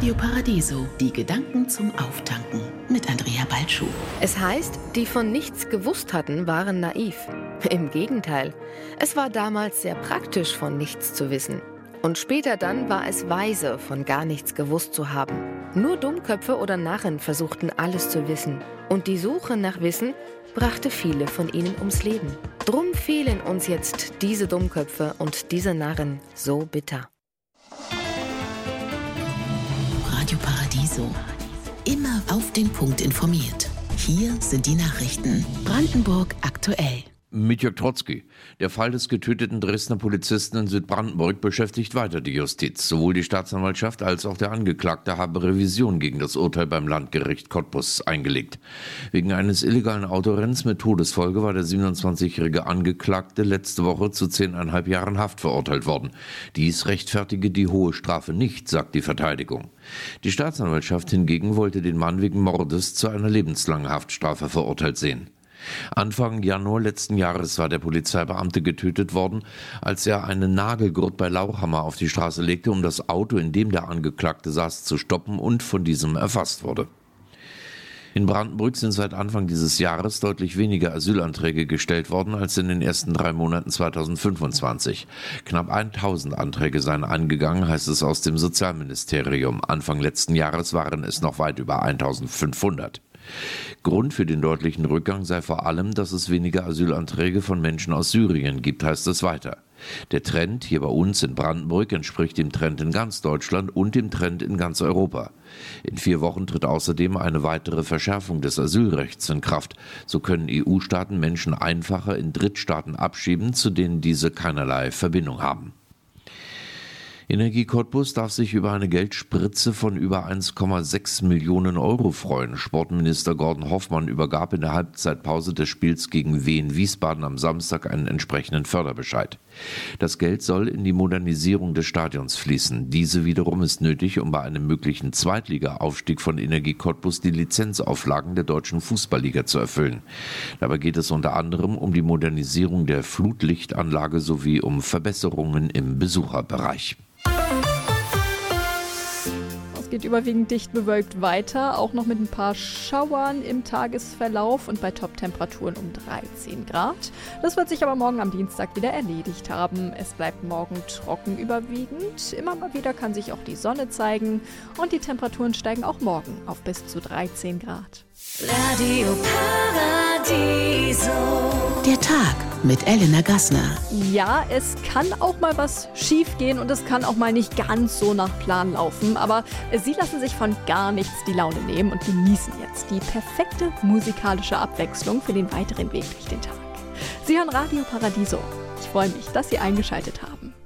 Radio Paradiso, die Gedanken zum Auftanken mit Andrea Balschuh. Es heißt, die von nichts gewusst hatten, waren naiv. Im Gegenteil, es war damals sehr praktisch, von nichts zu wissen. Und später dann war es weise, von gar nichts gewusst zu haben. Nur Dummköpfe oder Narren versuchten alles zu wissen. Und die Suche nach Wissen brachte viele von ihnen ums Leben. Drum fehlen uns jetzt diese Dummköpfe und diese Narren so bitter. Radio Paradiso. Immer auf den Punkt informiert. Hier sind die Nachrichten. Brandenburg aktuell. Mit Jörg Trotzki. Der Fall des getöteten Dresdner Polizisten in Südbrandenburg beschäftigt weiter die Justiz. Sowohl die Staatsanwaltschaft als auch der Angeklagte haben Revision gegen das Urteil beim Landgericht Cottbus eingelegt. Wegen eines illegalen Autorennens mit Todesfolge war der 27-jährige Angeklagte letzte Woche zu 10,5 Jahren Haft verurteilt worden. Dies rechtfertige die hohe Strafe nicht, sagt die Verteidigung. Die Staatsanwaltschaft hingegen wollte den Mann wegen Mordes zu einer lebenslangen Haftstrafe verurteilt sehen. Anfang Januar letzten Jahres war der Polizeibeamte getötet worden, als er einen Nagelgurt bei Lauchhammer auf die Straße legte, um das Auto, in dem der Angeklagte saß, zu stoppen und von diesem erfasst wurde. In Brandenburg sind seit Anfang dieses Jahres deutlich weniger Asylanträge gestellt worden als in den ersten 3 Monaten 2025. Knapp 1000 Anträge seien eingegangen, heißt es aus dem Sozialministerium. Anfang letzten Jahres waren es noch weit über 1500. Grund für den deutlichen Rückgang sei vor allem, dass es weniger Asylanträge von Menschen aus Syrien gibt, heißt es weiter. Der Trend hier bei uns in Brandenburg entspricht dem Trend in ganz Deutschland und dem Trend in ganz Europa. In 4 Wochen tritt außerdem eine weitere Verschärfung des Asylrechts in Kraft. So können EU-Staaten Menschen einfacher in Drittstaaten abschieben, zu denen diese keinerlei Verbindung haben. Energie Cottbus darf sich über eine Geldspritze von über 1,6 Millionen Euro freuen. Sportminister Gordon Hoffmann übergab in der Halbzeitpause des Spiels gegen Wien Wiesbaden am Samstag einen entsprechenden Förderbescheid. Das Geld soll in die Modernisierung des Stadions fließen. Diese wiederum ist nötig, um bei einem möglichen Zweitliga-Aufstieg von Energie Cottbus die Lizenzauflagen der deutschen Fußballliga zu erfüllen. Dabei geht es unter anderem um die Modernisierung der Flutlichtanlage sowie um Verbesserungen im Besucherbereich. Geht überwiegend dicht bewölkt weiter, auch noch mit ein paar Schauern im Tagesverlauf und bei Top-Temperaturen um 13 Grad. Das wird sich aber morgen am Dienstag wieder erledigt haben. Es bleibt morgen trocken überwiegend. Immer mal wieder kann sich auch die Sonne zeigen und die Temperaturen steigen auch morgen auf bis zu 13 Grad. Radio Paradiso. Der Tag mit Elena Gassner. Ja, es kann auch mal was schief gehen und es kann auch mal nicht ganz so nach Plan laufen. Aber Sie lassen sich von gar nichts die Laune nehmen und genießen jetzt die perfekte musikalische Abwechslung für den weiteren Weg durch den Tag. Sie hören Radio Paradiso. Ich freue mich, dass Sie eingeschaltet haben.